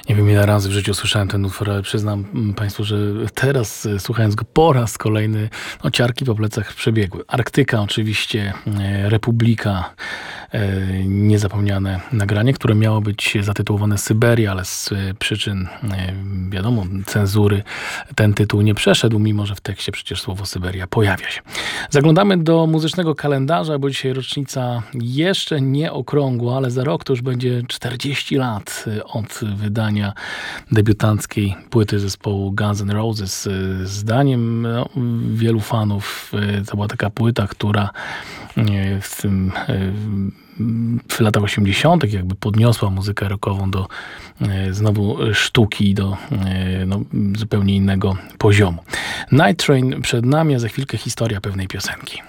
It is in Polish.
Nie wiem, ile razy w życiu słyszałem ten utwór, ale przyznam Państwu, że teraz, słuchając go po raz kolejny, ciarki po plecach przebiegły. Arktyka oczywiście, Republika, niezapomniane nagranie, które miało być zatytułowane Syberia, ale z przyczyn, wiadomo, cenzury ten tytuł nie przeszedł, mimo że w tekście przecież słowo Syberia pojawia się. Zaglądamy do muzycznego kalendarza, bo dzisiaj rocznica jeszcze nie okrągła, ale za rok to już będzie 40 lat od wydania debiutanckiej płyty zespołu Guns N' Roses. Zdaniem wielu fanów to była taka płyta, która w latach 80. jakby podniosła muzykę rockową do znowu sztuki, do zupełnie innego poziomu. Night Train przed nami, a za chwilkę historia pewnej piosenki.